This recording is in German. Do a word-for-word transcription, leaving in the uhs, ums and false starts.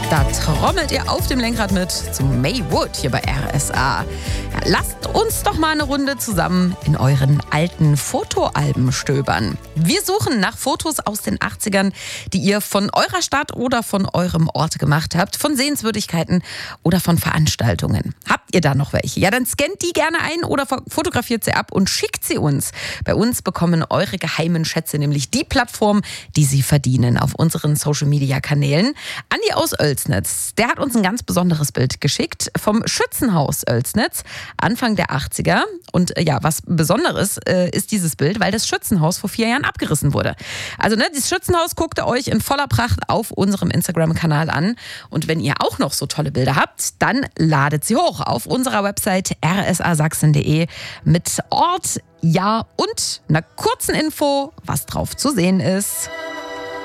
Da trommelt ihr auf dem Lenkrad mit zum Maywood hier bei R S A. Ja, lasst uns doch mal eine Runde zusammen in euren alten Fotoalben stöbern. Wir suchen nach Fotos aus den achtzigern, die ihr von eurer Stadt oder von eurem Ort gemacht habt, von Sehenswürdigkeiten oder von Veranstaltungen. Habt ihr da noch welche? Ja, dann scannt die gerne ein oder fotografiert sie ab und schickt sie uns. Bei uns bekommen eure geheimen Schätze nämlich die Plattform, die sie verdienen, auf unseren Social-Media-Kanälen. Andi aus Oelsnitz, der hat uns ein ganz besonderes Bild geschickt vom Schützenhaus Oelsnitz, Anfang der achtziger. Und äh, ja, was Besonderes äh, ist dieses Bild, weil das Schützenhaus vor vier Jahren abgerissen wurde. Also ne, dieses Schützenhaus guckt ihr euch in voller Pracht auf unserem Instagram-Kanal an. Und wenn ihr auch noch so tolle Bilder habt, dann ladet sie hoch auf unserer Website r s a sachsen punkt d e mit Ort, Jahr und einer kurzen Info, was drauf zu sehen ist.